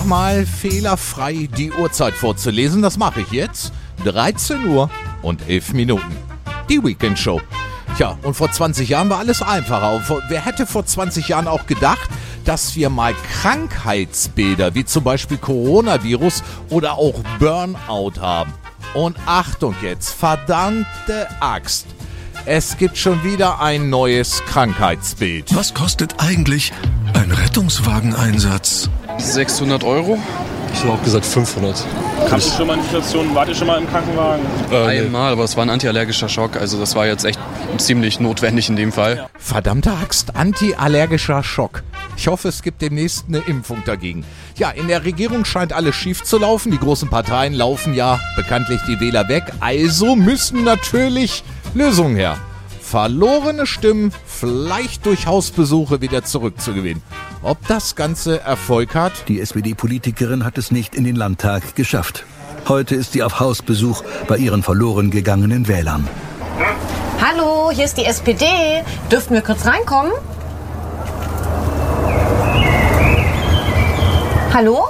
mal fehlerfrei die Uhrzeit vorzulesen. Das mache ich jetzt. 13 Uhr und 11 Minuten. Die Weekend Show. Tja, und vor 20 Jahren war alles einfacher. Wer hätte vor 20 Jahren auch gedacht, dass wir mal Krankheitsbilder wie zum Beispiel Coronavirus oder auch Burnout haben? Und Achtung jetzt, verdammte Axt. Es gibt schon wieder ein neues Krankheitsbild. Was kostet eigentlich ein Rettungswageneinsatz? 600 €. Ich habe auch gesagt 500. Habt ihr schon mal eine Situation, wart ihr schon mal im Krankenwagen? Einmal, aber es war ein antiallergischer Schock. Also das war jetzt echt ziemlich notwendig in dem Fall. Verdammte Axt, antiallergischer Schock. Ich hoffe, es gibt demnächst eine Impfung dagegen. Ja, in der Regierung scheint alles schief zu laufen. Die großen Parteien laufen ja bekanntlich die Wähler weg. Also müssen natürlich Lösungen her. Verlorene Stimmen vielleicht durch Hausbesuche wieder zurückzugewinnen. Ob das Ganze Erfolg hat? Die SPD-Politikerin hat es nicht in den Landtag geschafft. Heute ist sie auf Hausbesuch bei ihren verloren gegangenen Wählern. Hallo, hier ist die SPD. Dürften wir kurz reinkommen? Hallo?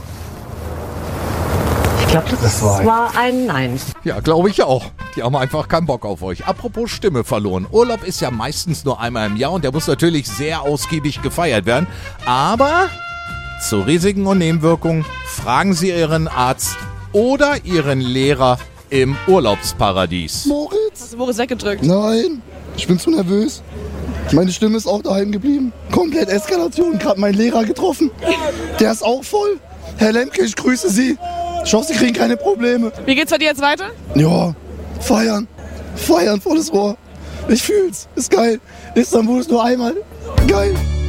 Ich glaube, das war ein Nein. Ja, glaube ich auch. Die haben einfach keinen Bock auf euch. Apropos Stimme verloren. Urlaub ist ja meistens nur einmal im Jahr und der muss natürlich sehr ausgiebig gefeiert werden. Aber zu Risiken und Nebenwirkungen fragen Sie Ihren Arzt oder Ihren Lehrer im Urlaubsparadies. Moritz? Hast du Moritz weggedrückt? Nein, ich bin zu nervös. Meine Stimme ist auch daheim geblieben. Komplett Eskalation. Gerade meinen Lehrer getroffen. Der ist auch voll. Herr Lemke, ich grüße Sie. Ich hoffe, Sie kriegen keine Probleme. Wie geht's bei dir jetzt weiter? Ja, feiern. Feiern, volles Rohr. Ich fühl's. Ist geil. Istanbul ist nur einmal. Geil.